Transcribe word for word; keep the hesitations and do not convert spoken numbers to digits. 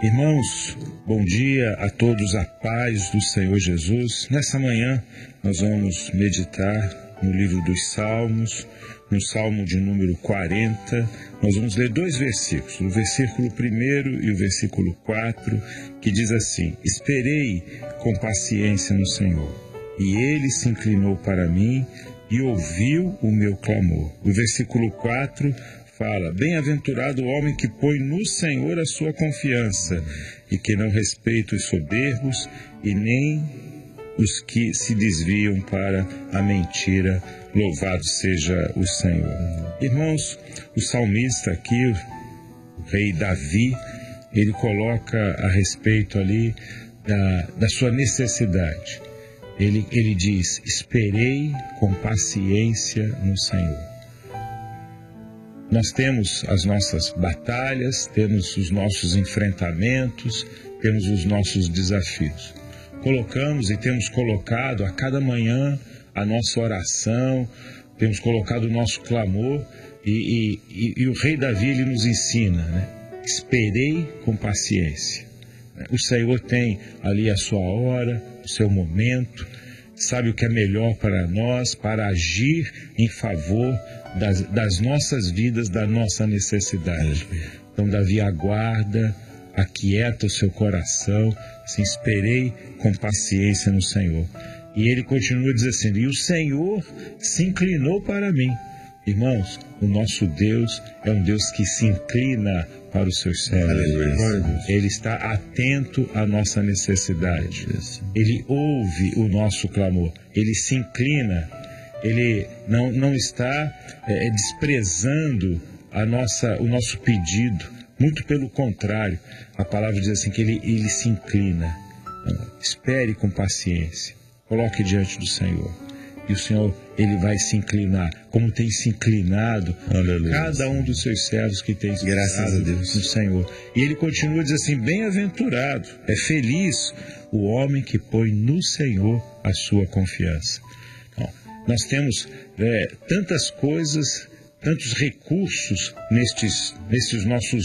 Irmãos, bom dia a todos, a paz do Senhor Jesus. Nessa manhã nós vamos meditar no livro dos Salmos, no Salmo de número quarenta. Nós vamos ler dois versículos, o versículo primeiro e o versículo quatro, que diz assim: Esperei com paciência no Senhor, e Ele se inclinou para mim e ouviu o meu clamor. O versículo quatro fala: Bem-aventurado o homem que põe no Senhor a sua confiança e que não respeita os soberbos e nem os que se desviam para a mentira. Louvado seja o Senhor. Irmãos, o salmista aqui, o rei Davi, ele coloca a respeito ali da, da sua necessidade. Ele, ele diz: esperei com paciência no Senhor. Nós temos as nossas batalhas, temos os nossos enfrentamentos, temos os nossos desafios. Colocamos e temos colocado a cada manhã a nossa oração, temos colocado o nosso clamor, e, e, e o rei Davi, ele nos ensina, né? Esperei com paciência. O Senhor tem ali a sua hora, o seu momento, sabe o que é melhor para nós, para agir em favor das, das nossas vidas, da nossa necessidade. Então Davi aguarda, aquieta o seu coração, se esperei com paciência no Senhor. E ele continua dizendo assim: e o Senhor se inclinou para mim. Irmãos, o nosso Deus é um Deus que se inclina para os seus servos. Ele está atento à nossa necessidade. Ele ouve o nosso clamor. Ele se inclina. Ele não, não está é, desprezando a nossa, o nosso pedido. Muito pelo contrário. A palavra diz assim que ele, ele se inclina. Espere com paciência. Coloque diante do Senhor. E o Senhor, Ele vai se inclinar, como tem se inclinado Aleluia, cada um dos seus servos que tem graças a Deus no Senhor. E Ele continua dizendo assim: bem-aventurado, é feliz o homem que põe no Senhor a sua confiança. Então, nós temos é, tantas coisas, tantos recursos nestes, nestes nossos